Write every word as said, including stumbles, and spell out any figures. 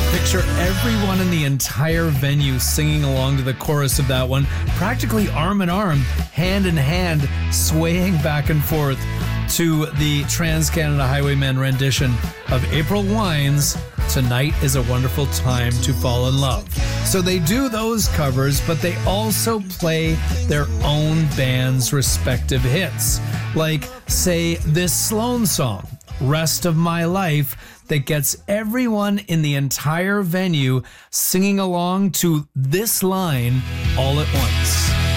Picture everyone in the entire venue singing along to the chorus of that one, practically arm in arm, hand in hand, swaying back and forth to the Trans-Canada Highwaymen rendition of April Wine's Tonight is a Wonderful Time to Fall in Love. So they do those covers, but they also play their own band's respective hits. Like, say, this Sloan song, Rest of My Life, that gets everyone in the entire venue singing along to this line all at once.